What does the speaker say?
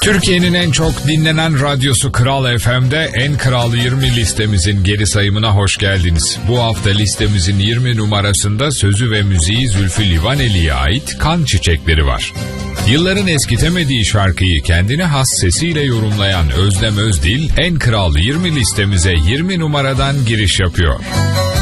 Türkiye'nin en çok dinlenen radyosu Kral FM'de En Kral 20 listemizin geri sayımına hoş geldiniz. Bu hafta listemizin 20 numarasında sözü ve müziği Zülfü Livaneli'ye ait Kan Çiçekleri var. Yılların eskitemediği şarkıyı kendine has sesiyle yorumlayan Özlem Özdil, En Kral 20 listemize 20 numaradan giriş yapıyor.